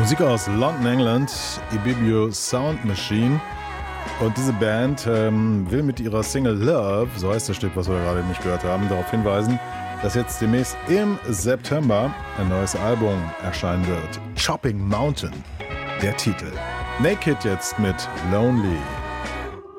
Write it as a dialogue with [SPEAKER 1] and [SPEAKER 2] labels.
[SPEAKER 1] Musik aus London, England, Ibibio Sound Machine. Und diese Band will mit ihrer Single Love, so heißt das Stück, was wir gerade nicht gehört haben, darauf hinweisen, dass jetzt demnächst im September ein neues Album erscheinen wird. Chopping Mountain, der Titel. Naked jetzt mit Lonely.